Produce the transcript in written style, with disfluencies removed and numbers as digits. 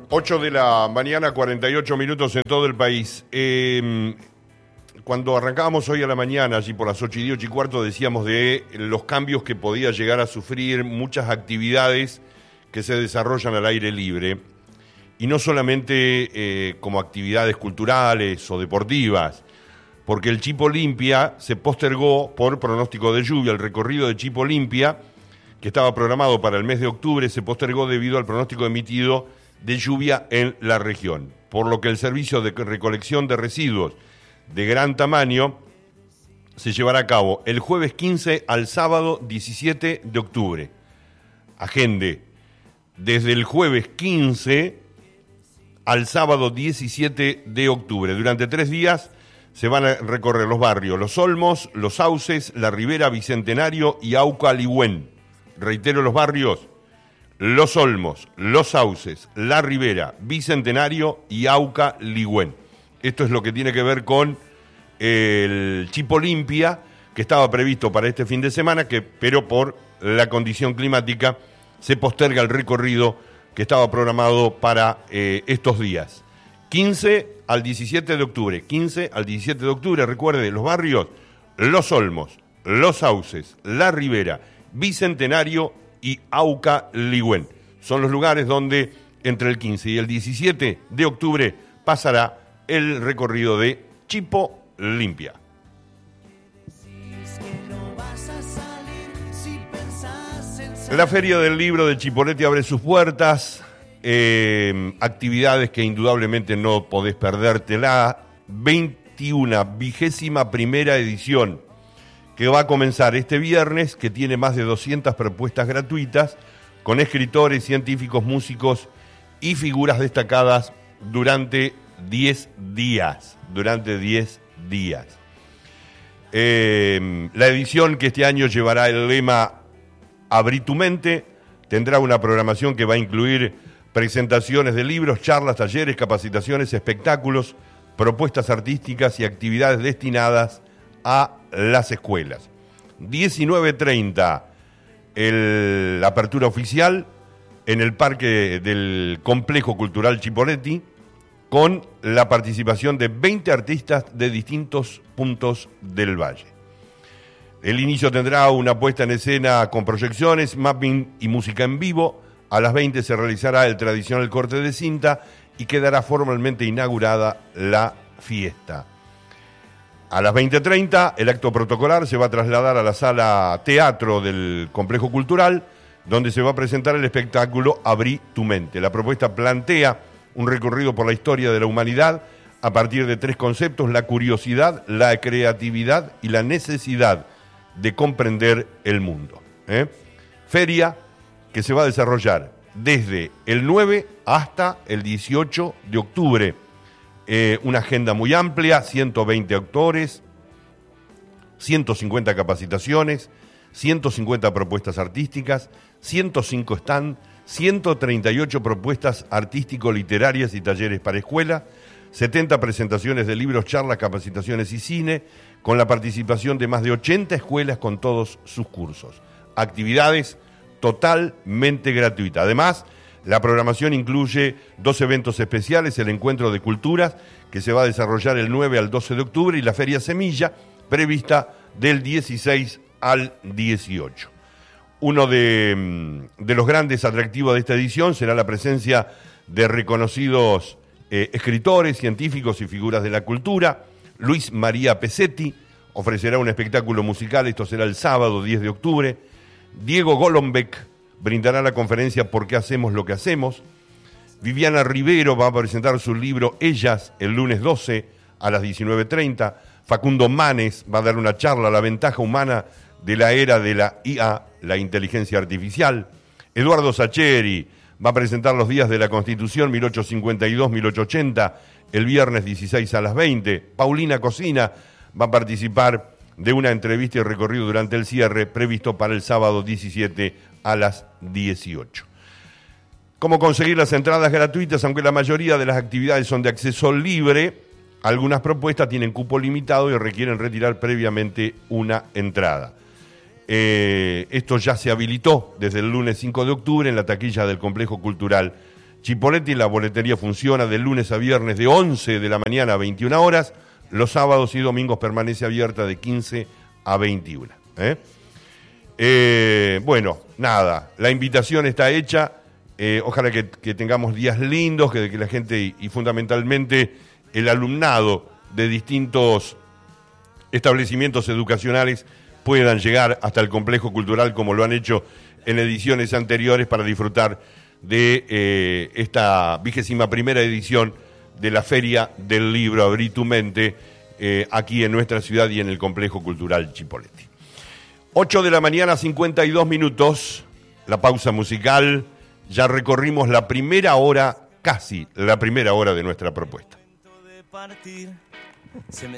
8 de la mañana, 48 minutos en todo el país. Cuando arrancábamos hoy a la mañana, allí por las 8:10, 8:15, decíamos de los cambios que podía llegar a sufrir muchas actividades que se desarrollan al aire libre. Y no solamente como actividades culturales o deportivas, porque el Chipo Olimpia se postergó por pronóstico de lluvia. El recorrido de Chipo Olimpia, que estaba programado para el mes de octubre, se postergó debido al pronóstico emitido de lluvia en la región, por lo que el servicio de recolección de residuos de gran tamaño se llevará a cabo el jueves 15 al sábado 17 de octubre. Agende, desde el jueves 15 al sábado 17 de octubre. Durante 3 días se van a recorrer los barrios Los Olmos, Los Sauces, La Ribera, Bicentenario y Auca Ligüen. Reitero los barrios: Los Olmos, Los Sauces, La Ribera, Bicentenario y Auca Ligüen. Esto es lo que tiene que ver con el Chipo Olimpia, que estaba previsto para este fin de semana, pero por la condición climática se posterga el recorrido que estaba programado para estos días. 15 al 17 de octubre. 15 al 17 de octubre, recuerde, los barrios Los Olmos, Los Sauces, La Ribera, Bicentenario y Auca Ligüen. Son los lugares donde entre el 15 y el 17 de octubre pasará el recorrido de Chipo Olimpia. La Feria del Libro de Chipoleti abre sus puertas. Actividades que indudablemente no podés perdértela. 21ª edición, que va a comenzar este viernes, que tiene más de 200 propuestas gratuitas con escritores, científicos, músicos y figuras destacadas durante 10 días. La edición, que este año llevará el lema Abrí tu mente, tendrá una programación que va a incluir presentaciones de libros, charlas, talleres, capacitaciones, espectáculos, propuestas artísticas y actividades destinadas a las escuelas. 19:30, la apertura oficial en el parque del Complejo Cultural Chipoleti, con la participación de 20 artistas de distintos puntos del valle. El inicio tendrá una puesta en escena con proyecciones, mapping y música en vivo. A las 20 se realizará el tradicional corte de cinta y quedará formalmente inaugurada la fiesta. A las 20:30, el acto protocolar se va a trasladar a la sala teatro del Complejo Cultural, donde se va a presentar el espectáculo Abrí tu mente. La propuesta plantea un recorrido por la historia de la humanidad a partir de 3 conceptos: la curiosidad, la creatividad y la necesidad de comprender el mundo. Feria que se va a desarrollar desde el 9 hasta el 18 de octubre. Una agenda muy amplia, 120 autores, 150 capacitaciones, 150 propuestas artísticas, 105 stand, 138 propuestas artístico-literarias y talleres para escuela, 70 presentaciones de libros, charlas, capacitaciones y cine, con la participación de más de 80 escuelas con todos sus cursos. Actividades totalmente gratuitas. Además, la programación incluye 2 eventos especiales: el Encuentro de Culturas, que se va a desarrollar el 9 al 12 de octubre, y la Feria Semilla, prevista del 16 al 18. Uno de los grandes atractivos de esta edición será la presencia de reconocidos escritores, científicos y figuras de la cultura. Luis María Pesetti ofrecerá un espectáculo musical, esto será el sábado 10 de octubre. Diego Golombek brindará la conferencia ¿Por qué hacemos lo que hacemos? Viviana Rivero va a presentar su libro Ellas el lunes 12 a las 19:30. Facundo Manes va a dar una charla: La ventaja humana de la era de la IA, la inteligencia artificial. Eduardo Sacheri va a presentar Los días de la Constitución 1852-1880 el viernes 16 a las 20. Paulina Cocina va a participar de una entrevista y recorrido durante el cierre, previsto para el sábado 17 a las 18. ¿Cómo conseguir las entradas gratuitas? Aunque la mayoría de las actividades son de acceso libre, algunas propuestas tienen cupo limitado y requieren retirar previamente una entrada. Esto ya se habilitó desde el lunes 5 de octubre en la taquilla del Complejo Cultural Chipoleti, la boletería funciona de lunes a viernes de 11 de la mañana a 21 horas. Los sábados y domingos permanece abierta de 15 a 21. Bueno, nada, la invitación está hecha. Ojalá que tengamos días lindos, que la gente y fundamentalmente el alumnado de distintos establecimientos educacionales puedan llegar hasta el complejo cultural como lo han hecho en ediciones anteriores para disfrutar de esta 21ª edición de la Feria del Libro Abrí tu Mente aquí en nuestra ciudad y en el complejo cultural Chipoleti. 8 de la mañana, 52 minutos, la pausa musical. Ya recorrimos la primera hora, casi la primera hora de nuestra propuesta.